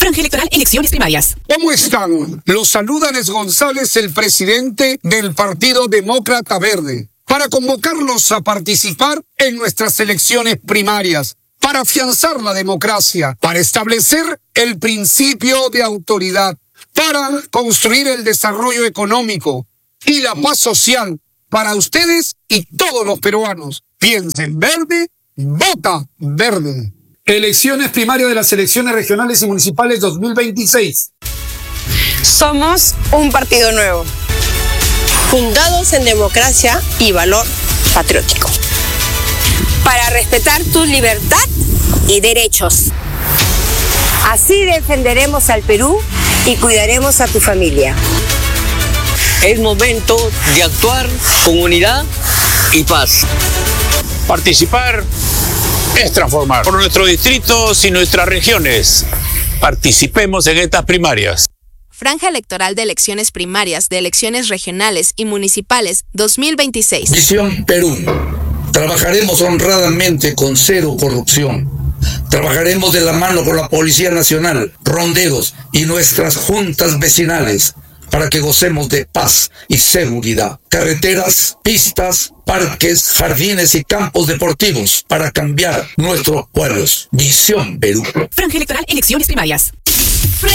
Franja Electoral, elecciones primarias. ¿Cómo están? Los saluda Les González, el presidente del Partido Demócrata Verde, para convocarlos a participar en nuestras elecciones primarias, para afianzar la democracia, para establecer el principio de autoridad, para construir el desarrollo económico y la paz social para ustedes y todos los peruanos. Piensen verde, vota verde. Elecciones primarias de las elecciones regionales y municipales 2026. Somos un partido nuevo, fundados en democracia y valor patriótico, para respetar tu libertad y derechos. Así defenderemos al Perú y cuidaremos a tu familia. Es momento de actuar con unidad y paz. Participar es transformar. Por nuestros distritos y nuestras regiones, participemos en estas primarias. Franja Electoral de elecciones primarias, de elecciones regionales y municipales 2026. Visión Perú. Trabajaremos honradamente con cero corrupción. Trabajaremos de la mano con la Policía Nacional, ronderos y nuestras juntas vecinales para que gocemos de paz y seguridad. Carreteras, pistas, parques, jardines y campos deportivos para cambiar nuestros pueblos. Visión Perú. Franja Electoral, elecciones primarias.